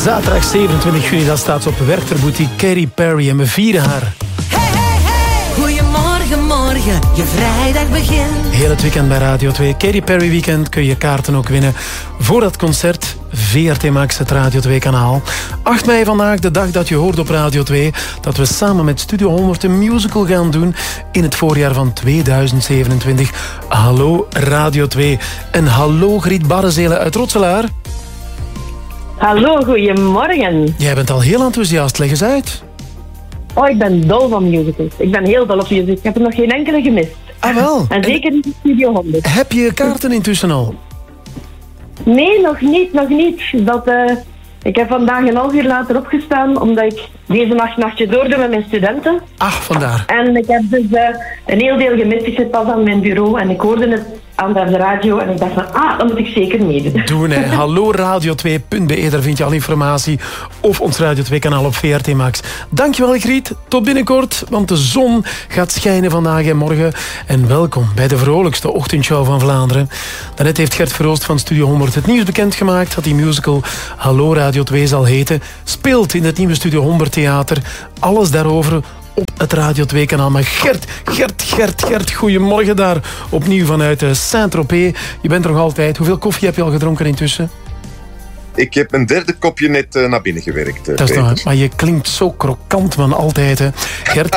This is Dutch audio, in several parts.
Zaterdag 27 juni, dat staat ze op Werchter-boutique Katy Perry en we vieren haar. Goedemorgen, morgen, je vrijdag begint. Heel het weekend bij Radio 2. Katy Perry Weekend kun je kaarten ook winnen voor dat concert. VRT Max, het Radio 2-kanaal. 8 mei vandaag, de dag dat je hoort op Radio 2... dat we samen met Studio 100 een musical gaan doen... in het voorjaar van 2027. Hallo Radio 2. En hallo Griet Barrezelen uit Rotselaar. Hallo, goedemorgen. Jij bent al heel enthousiast, leg eens uit. Oh, ik ben dol van musicals. Ik ben heel dol op musicals. Ik heb er nog geen enkele gemist. Ah, wel. En zeker niet in Studio 100. Heb je kaarten intussen al? Nee, nog niet. Ik heb vandaag een half uur later opgestaan, omdat ik deze nachtje doordoe met mijn studenten. Ach, vandaar. En ik heb dus een heel deel gemist. Ik zit pas aan mijn bureau en ik hoorde het aan de radio en ik dacht van, dat moet ik zeker meedoen. Doen, hè. Hallo radio2.be, daar vind je al informatie. Of ons Radio 2-kanaal op VRT Max. Dankjewel, Griet. Tot binnenkort, want de zon gaat schijnen vandaag en morgen. En welkom bij de vrolijkste ochtendshow van Vlaanderen. Daarnet heeft Gert Verhoost van Studio 100 het nieuws bekendgemaakt dat die musical Hallo Radio 2 zal heten. Speelt in het nieuwe Studio 100 theater. Alles daarover op het Radio 2-kanaal. Maar Gert, goedemorgen daar. Opnieuw vanuit Saint-Tropez. Je bent er nog altijd. Hoeveel koffie heb je al gedronken intussen? Ik heb een derde kopje net naar binnen gewerkt. Dat is toch, maar je klinkt zo krokant, man, altijd. Hè. Gert,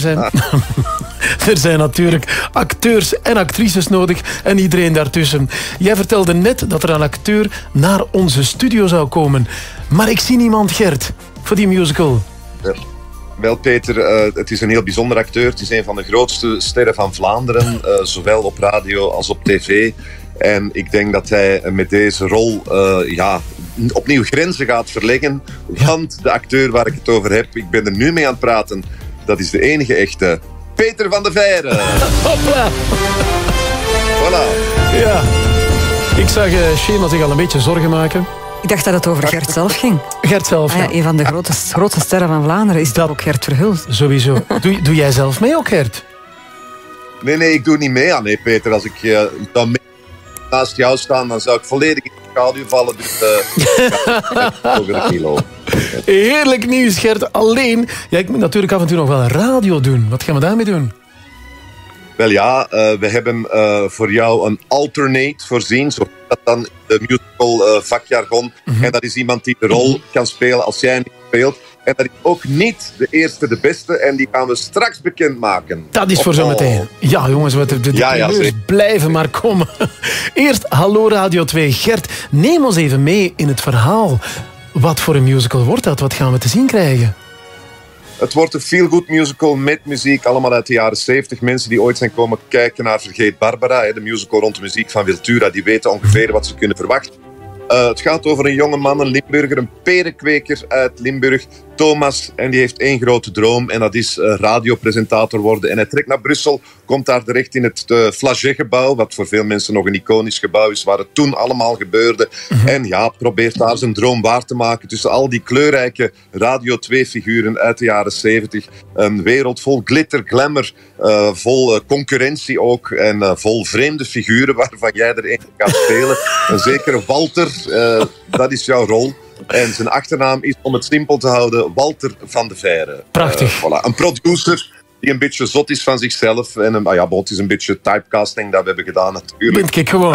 er zijn natuurlijk acteurs en actrices nodig en iedereen daartussen. Jij vertelde net dat er een acteur naar onze studio zou komen. Maar ik zie niemand, Gert, voor die musical. Wel, Peter, het is een heel bijzonder acteur. Het is een van de grootste sterren van Vlaanderen, zowel op radio als op tv. En ik denk dat hij met deze rol opnieuw grenzen gaat verleggen. Want de acteur waar ik het over heb, ik ben er nu mee aan het praten, dat is de enige echte Peter van de Veire. Hopla! Voilà. Ja. Ik zag Shema zich al een beetje zorgen maken. Ik dacht dat het over Gert zelf ging. Gert zelf, ja. Een van de grootste sterren van Vlaanderen is dat ook Gert Verhulst. Sowieso. Doe jij zelf mee ook, Gert? Nee, ik doe niet mee aan. Nee, Peter, als ik dan naast jou staan, dan zou ik volledig in de schaduw vallen. Dus over de kilo. Heerlijk nieuws, Gert. Alleen, ik moet natuurlijk af en toe nog wel radio doen. Wat gaan we daarmee doen? Wel ja, we hebben voor jou een alternate voorzien, zo dat dan in de musical vakjargon. Mm-hmm. En dat is iemand die de rol kan spelen als jij niet speelt. En dat is ook niet de eerste, de beste. En die gaan we straks bekendmaken. Dat is voor zometeen. Ja, jongens, de blijven maar komen. Eerst Hallo Radio 2. Gert, neem ons even mee in het verhaal. Wat voor een musical wordt dat? Wat gaan we te zien krijgen? Het wordt een feel-good musical met muziek, allemaal uit de jaren 70. Mensen die ooit zijn komen kijken naar Vergeet Barbara, de musical rond de muziek van Wiltura, die weten ongeveer wat ze kunnen verwachten. Het gaat over een jonge man, een Limburger, een perenkweker uit Limburg, Thomas. En die heeft één grote droom en dat is radiopresentator worden. En hij trekt naar Brussel, komt daar terecht in het Flagey-gebouw, wat voor veel mensen nog een iconisch gebouw is, waar het toen allemaal gebeurde. Mm-hmm. En probeert daar zijn droom waar te maken tussen al die kleurrijke Radio 2-figuren uit de jaren 70. Een wereld vol glitter, glamour, vol concurrentie ook en vol vreemde figuren waarvan jij er één gaat spelen. Een zekere Walter, dat is jouw rol. En zijn achternaam is, om het simpel te houden, Walter van de Veire. Prachtig. Voilà. Een producer die een beetje zot is van zichzelf. En het is een beetje typecasting dat we hebben gedaan natuurlijk. Vind ik gewoon,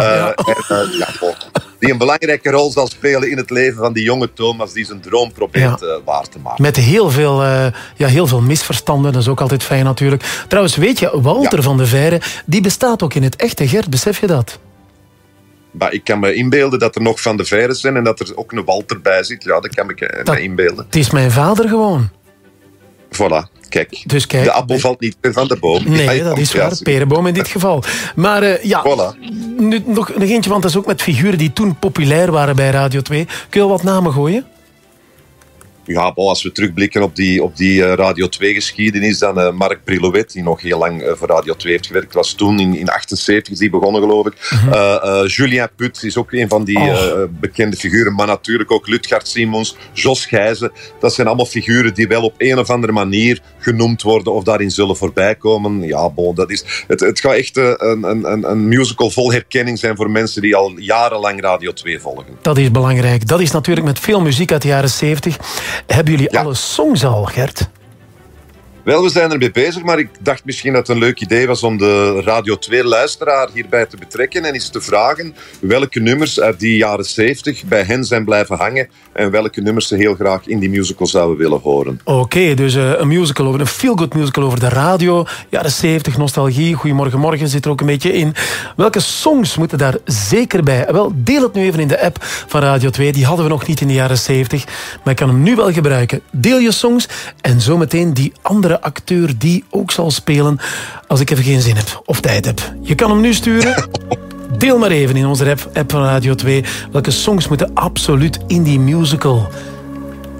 die een belangrijke rol zal spelen in het leven van die jonge Thomas die zijn droom probeert waar te maken. Met heel veel misverstanden, dat is ook altijd fijn natuurlijk. Trouwens, weet je, Walter van de Veire, die bestaat ook in het echte, Gert, besef je dat? Maar ik kan me inbeelden dat er nog Van de Veire zijn en dat er ook een Walter bij zit. Ja, dat kan ik me inbeelden. Het is mijn vader gewoon. Voilà, kijk. Dus kijk, de appel valt niet meer van de boom. Nee, dat is waar. Perenboom in dit geval. Maar voilà. Nu nog eentje, want dat is ook met figuren die toen populair waren bij Radio 2. Kun je al wat namen gooien? Ja, als we terugblikken op die Radio 2-geschiedenis, dan Mark Brilouet, die nog heel lang voor Radio 2 heeft gewerkt, was toen in 78 is die begonnen, geloof ik. Julien Put is ook een van die bekende figuren, maar natuurlijk ook Lutgard Simons, Jos Gijzen. Dat zijn allemaal figuren die wel op een of andere manier genoemd worden of daarin zullen voorbijkomen. Ja, dat is, het gaat echt een musical vol herkenning zijn voor mensen die al jarenlang Radio 2 volgen. Dat is belangrijk. Dat is natuurlijk met veel muziek uit de jaren 70. Hebben jullie alle songs al, Gert? Wel, we zijn ermee bezig, maar ik dacht misschien dat het een leuk idee was om de Radio 2-luisteraar hierbij te betrekken en eens te vragen welke nummers uit die jaren 70 bij hen zijn blijven hangen en welke nummers ze heel graag in die musical zouden willen horen. Oké, dus een musical over een feel-good musical over de radio, jaren 70, nostalgie, Goedemorgen Morgen zit er ook een beetje in. Welke songs moeten daar zeker bij? Wel, deel het nu even in de app van Radio 2. Die hadden we nog niet in de jaren 70, maar ik kan hem nu wel gebruiken. Deel je songs en zometeen die andere acteur die ook zal spelen als ik even geen zin heb of tijd heb. Je kan hem nu sturen. Deel maar even in onze app van Radio 2 welke songs moeten absoluut in die musical.